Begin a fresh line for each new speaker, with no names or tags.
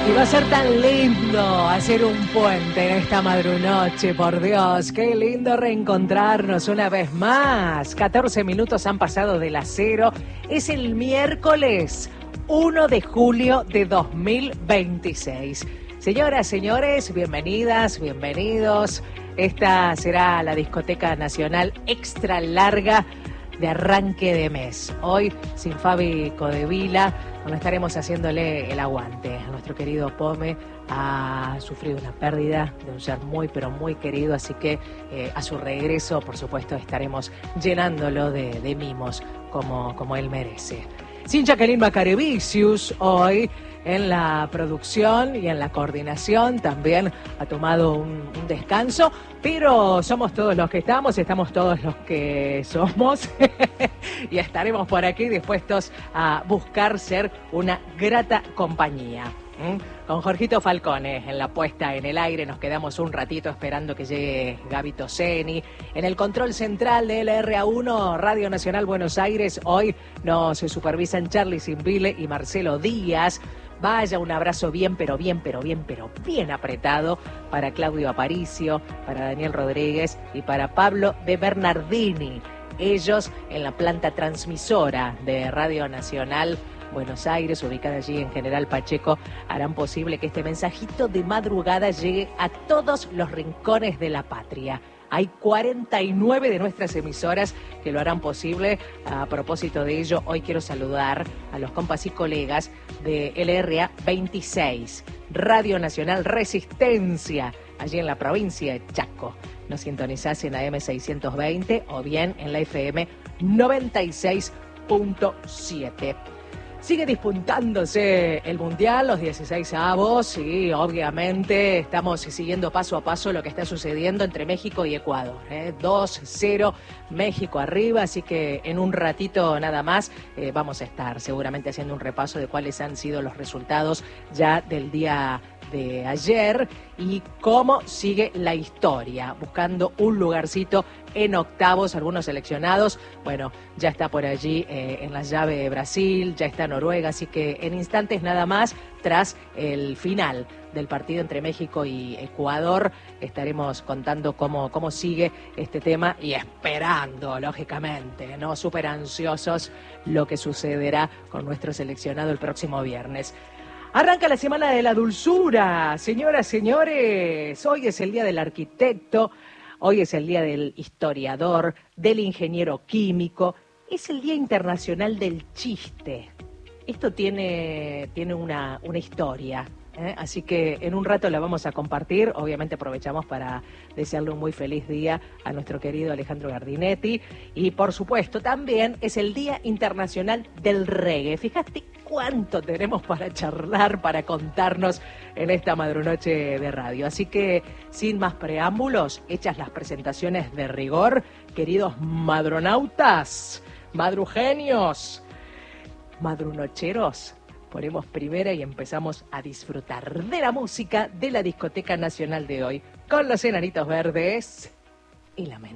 Y va a ser tan lindo hacer un puente en esta madrunoche, por Dios. Qué lindo reencontrarnos una vez más. 14 minutos han pasado de las 0. Es el miércoles 1 de julio de 2026. Señoras, señores, bienvenidas, bienvenidos. Esta será la discoteca nacional extra larga de arranque de mes. Hoy, sin Fabi Codevila, no estaremos haciéndole el aguante. A nuestro querido Pome ha sufrido una pérdida de un ser muy, pero muy querido, así que a su regreso, por supuesto, estaremos llenándolo de mimos como él merece. Sin Jacqueline Macarevicius, hoy en la producción y en la coordinación también ha tomado un descanso, pero somos todos los que estamos todos los que somos y estaremos por aquí dispuestos a buscar ser una grata compañía. Con Jorgito Falcone en la puesta en el aire, nos quedamos un ratito esperando que llegue Gaby Toseni. En el control central de LRA1, Radio Nacional Buenos Aires, hoy nos supervisan Charly Simbile y Marcelo Díaz. Vaya, un abrazo bien apretado para Claudio Aparicio, para Daniel Rodríguez y para Pablo de Bernardini. Ellos en la planta transmisora de Radio Nacional Buenos Aires, ubicada allí en General Pacheco, harán posible que este mensajito de madrugada llegue a todos los rincones de la patria. Hay 49 de nuestras emisoras que lo harán posible. A propósito de ello, hoy quiero saludar a los compas y colegas de LRA 26, Radio Nacional Resistencia, allí en la provincia de Chaco. Nos sintonizás en AM 620 o bien en la FM 96.7. Sigue disputándose el Mundial, los 16avos, y obviamente estamos siguiendo paso a paso lo que está sucediendo entre México y Ecuador. 2-0, México arriba, así que en un ratito nada más vamos a estar seguramente haciendo un repaso de cuáles han sido los resultados ya del día de ayer y cómo sigue la historia, buscando un lugarcito en octavos, algunos seleccionados. Bueno, ya está por allí en la llave Brasil, ya está Noruega, así que en instantes nada más, tras el final del partido entre México y Ecuador, estaremos contando cómo sigue este tema y esperando, lógicamente, ¿no? Súper ansiosos lo que sucederá con nuestro seleccionado el próximo viernes. Arranca la Semana de la Dulzura, señoras, señores. Hoy es el Día del Arquitecto, hoy es el Día del Historiador, del Ingeniero Químico. Es el Día Internacional del Chiste. Esto tiene una historia, así que en un rato la vamos a compartir. Obviamente aprovechamos para desearle un muy feliz día a nuestro querido Alejandro Gardinetti. Y por supuesto también es el Día Internacional del Reggae. Fíjate cuánto tenemos para charlar, para contarnos en esta madrunoche de radio. Así que, sin más preámbulos, hechas las presentaciones de rigor, queridos madronautas, madrugenios, madrunocheros, ponemos primera y empezamos a disfrutar de la música de la Discoteca Nacional de hoy, con los Enanitos Verdes y la mente.